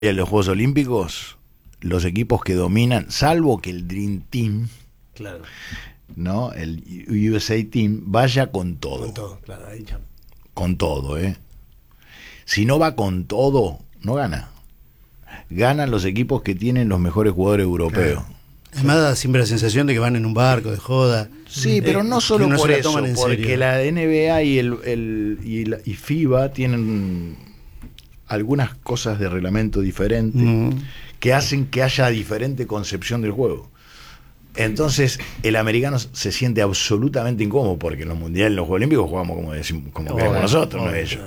En los Juegos Olímpicos, los equipos que dominan, salvo que el Dream Team, Claro. ¿no? El USA Team vaya con todo. Con todo, claro, ahí ya. Con todo, ¿eh? Si no va con todo, no gana. Ganan los equipos que tienen los mejores jugadores europeos. Claro. Además da siempre la sensación de que van en un barco de joda. Sí, pero no solo no por se la eso, toman en porque serio. la NBA y FIBA tienen algunas cosas de reglamento diferentes que hacen que haya diferente concepción del juego. Entonces, el americano se siente absolutamente incómodo porque en los mundiales, en los Juegos Olímpicos jugamos como queremos nosotros, no ellos.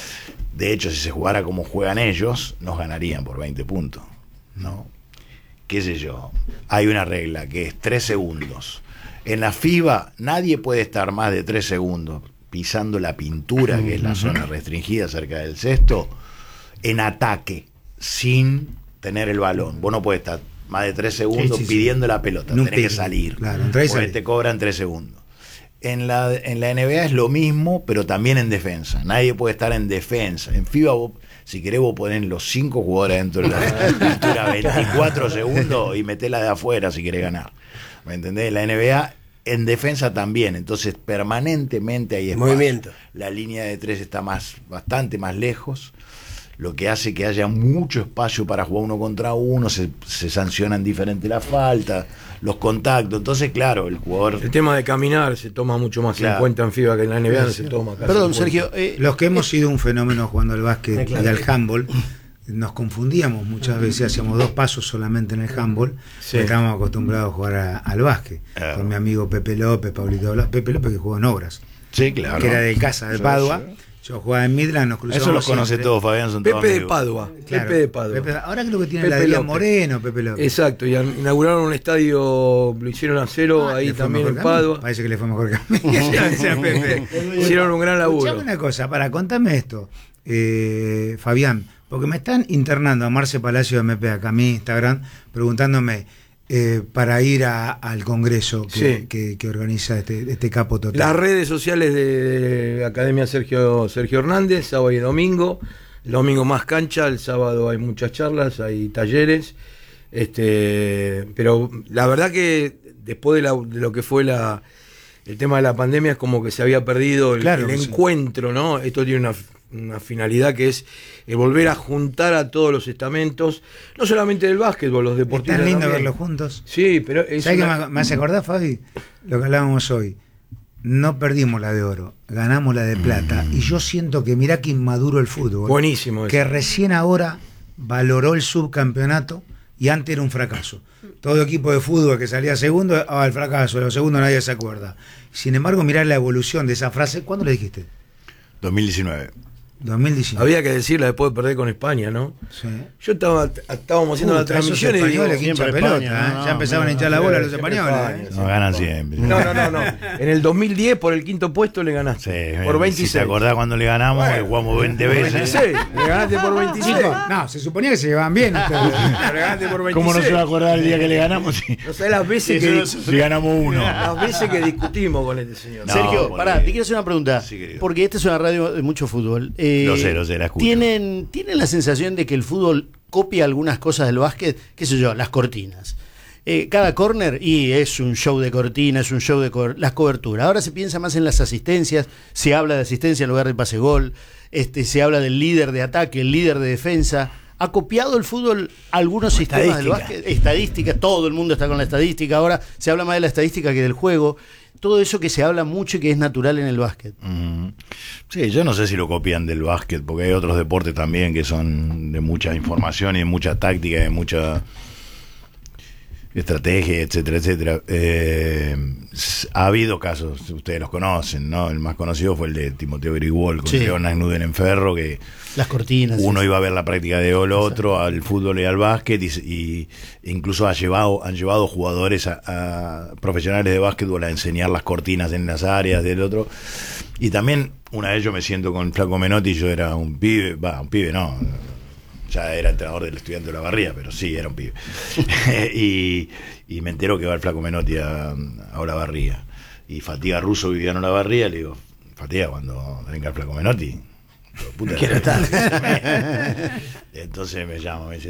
De hecho, si se jugara como juegan ellos, nos ganarían por 20 puntos, ¿no? Qué sé yo, hay una regla que es 3 segundos. En la FIBA nadie puede estar más de 3 segundos pisando la pintura, que es la zona restringida cerca del cesto, en ataque, sin tener el balón. Vos no podés estar más de 3 segundos pidiendo la pelota, tenés que salir. Claro, porque te cobran 3 segundos. En la NBA es lo mismo, pero también en defensa. Nadie puede estar en defensa. En FIBA, vos, si querés, vos ponés los 5 jugadores dentro de la pintura 24 segundos y metés la de afuera si querés ganar. ¿Me entendés? La NBA en defensa también. Entonces, permanentemente hay espacio. Movimiento. La línea de 3 está bastante más lejos, lo que hace que haya mucho espacio para jugar uno contra uno, se sancionan diferente la falta, los contactos. Entonces, claro, el jugador... El tema de caminar se toma mucho más en cuenta en FIBA que en la NBA, no se toma casi. Perdón, Sergio. Los que hemos sido un fenómeno jugando al básquet y al handball, nos confundíamos muchas veces, hacíamos 2 pasos solamente en el handball, porque estábamos acostumbrados a jugar al básquet. Con mi amigo Pepe López, Pablito Blas, Pepe López que jugó en Obras, sí, claro, que era de casa de Padua. Yo jugaba en Midland, nos cruzamos. Eso los conoce todos, Fabián, son todos Pepe de amigos. Padua. Claro, Pepe de Padua. Ahora creo que tiene Pepe la de López. Moreno, Pepe López. Exacto, y inauguraron un estadio, lo hicieron a cero ahí ¿Le fue también mejor en que a mí? Padua. Parece que le fue mejor que a mí. Decía Pepe. Hicieron un gran laburo. Escuchame una cosa, contame esto, Fabián, porque me están internando a Marce Palacio de MP acá a mi Instagram, preguntándome para ir al congreso que organiza este capo total. Las redes sociales de Academia Sergio Hernández, sábado y domingo. El domingo más cancha, el sábado hay muchas charlas, hay talleres. Pero la verdad que después de lo que fue el tema de la pandemia, es como que se había perdido el encuentro, ¿no? Esto tiene una finalidad que es volver a juntar a todos los estamentos, no solamente del básquetbol, los deportistas. Es tan lindo también. verlos juntos. Sí, pero ¿Sabes qué me hace acordar, Fabi? Lo que hablábamos hoy. No perdimos la de oro, ganamos la de plata. Y yo siento que mirá que inmaduro el fútbol. Buenísimo. Que recién ahora valoró el subcampeonato y antes era un fracaso. Todo equipo de fútbol que salía segundo, el fracaso, los segundos nadie se acuerda. Sin embargo, mirá la evolución de esa frase. ¿Cuándo le dijiste? 2019. 2019. Había que decirla después de perder con España, ¿no? Sí. Yo estábamos haciendo la transmisión y digo, españoles que hinchan pelota, España, ya empezaban a hinchar la bola los españoles. España, No ganan siempre. No. En el 2010 por el quinto puesto le ganaste. Sí, Por 26. Si te acordás cuando le ganamos, que jugamos 20 veces. 26. Le ganaste por 26. No, se suponía que se llevaban bien ustedes. Le ganaste por 26. ¿Cómo no se va a acordar el día que le ganamos? No sabés las veces Si ganamos uno. las veces que discutimos con este señor. No, Sergio, porque- pará, te quiero hacer una pregunta. Sí, querido. Porque esta es una radio de mucho fútbol. Lo sé, la escucho. ¿Tienen la sensación de que el fútbol copia algunas cosas del básquet? ¿Qué sé yo? Las cortinas. Cada córner, y es un show de cortinas, es un show de las coberturas. Ahora se piensa más en las asistencias, se habla de asistencia en lugar de pase-gol, se habla del líder de ataque, el líder de defensa. ¿Ha copiado el fútbol algunos sistemas del básquet? Estadística, todo el mundo está con la estadística. Ahora se habla más de la estadística que del juego. Todo eso que se habla mucho y que es natural en el básquet. Sí, yo no sé si lo copian del básquet, porque hay otros deportes también que son de mucha información y de mucha táctica y de mucha estrategia, etcétera, etcétera. Ha habido casos, ustedes los conocen, ¿no? El más conocido fue el de Timoteo Grigol con Leonard Nuden en Ferro, que las cortinas. uno iba a ver la práctica de el otro, al fútbol y al básquet, y incluso han llevado jugadores a profesionales de básquetbol a enseñar las cortinas en las áreas del otro. Y también, una vez yo me siento con Flaco Menotti, yo era un pibe no, ya era entrenador del Estudiante de Olavarría, pero sí, era un pibe. y me entero que va el Flaco Menotti a Olavarría. Y Fatiga Russo vivía en Olavarría, le digo, Fatiga, cuando venga el Flaco Menotti, Puta, entonces me llama, me dice,